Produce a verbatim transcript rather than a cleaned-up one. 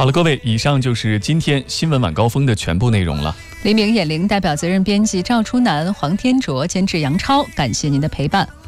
好了，各位，以上就是今天新闻晚高峰的全部内容了。 黎明眼铃代表责任编辑赵初南、黄天卓，监制杨超，感谢您的陪伴。